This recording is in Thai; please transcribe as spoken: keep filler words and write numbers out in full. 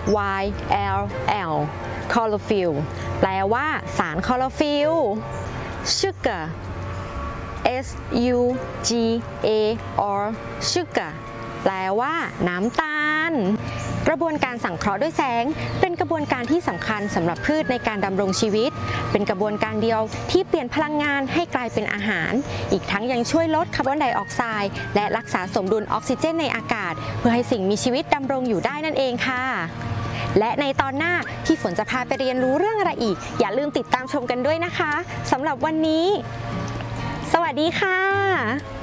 Y L L chlorophyll แปลว่าสารคลอโรฟิล sugar S U G A R sugar แปลว่าน้ำตาลกระบวนการสังเคราะห์ด้วยแสงเป็นกระบวนการที่สำคัญสำหรับพืชในการดำรงชีวิตเป็นกระบวนการเดียวที่เปลี่ยนพลังงานให้กลายเป็นอาหารอีกทั้งยังช่วยลดคาร์บอนไดออกไซด์และรักษาสมดุลออกซิเจนในอากาศเพื่อให้สิ่งมีชีวิตดำรงอยู่ได้นั่นเองค่ะและในตอนหน้าพี่ฝนจะพาไปเรียนรู้เรื่องอะไรอีกอย่าลืมติดตามชมกันด้วยนะคะสำหรับวันนี้สวัสดีค่ะ